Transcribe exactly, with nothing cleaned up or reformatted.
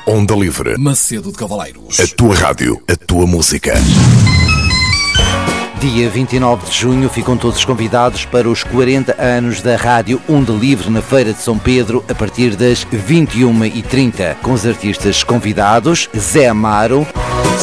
Onda Livre. Macedo de Cavaleiros. A tua rádio, a tua música. Dia vinte e nove de junho ficam todos convidados para os quarenta anos da Rádio Onda Livre na Feira de São Pedro a partir das vinte e uma e trinta, com os artistas convidados Zé Amaro,